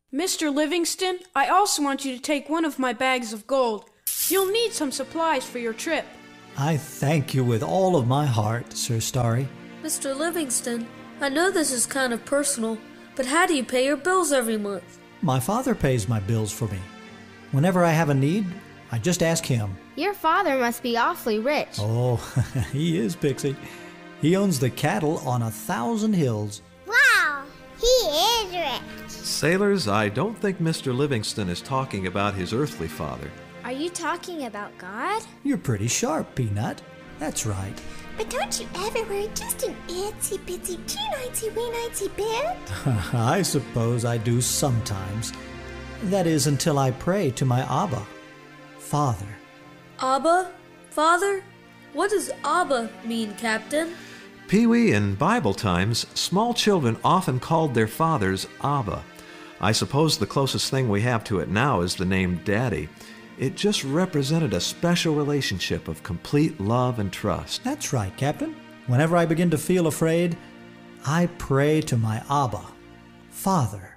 Mr. Livingston, I also want you to take one of my bags of gold. You'll need some supplies for your trip. I thank you with all of my heart, Sir Starry. Mr. Livingston, I know this is kind of personal, but how do you pay your bills every month? My father pays my bills for me. Whenever I have a need, I just ask him. Your father must be awfully rich. Oh, he is, Pixie. He owns the cattle on 1,000 hills. Wow, he is rich. Sailors, I don't think Mr. Livingston is talking about his earthly father. Are you talking about God? You're pretty sharp, Peanut. That's right. But don't you ever wear just an itsy-bitsy, teeny-weeny bit? I suppose I do sometimes. That is until I pray to my Abba, Father. Abba? Father? What does Abba mean, Captain? Pee-wee, in Bible times, small children often called their fathers Abba. I suppose the closest thing we have to it now is the name Daddy. It just represented a special relationship of complete love and trust. That's right, Captain. Whenever I begin to feel afraid, I pray to my Abba, Father.